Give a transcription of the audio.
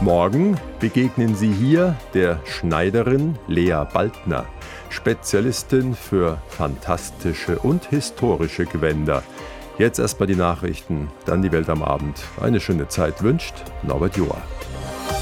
Morgen begegnen Sie hier der Schneiderin Lea Baltner, Spezialistin für fantastische und historische Gewänder. Jetzt erstmal die Nachrichten, dann die Welt am Abend. Eine schöne Zeit wünscht Norbert Joa.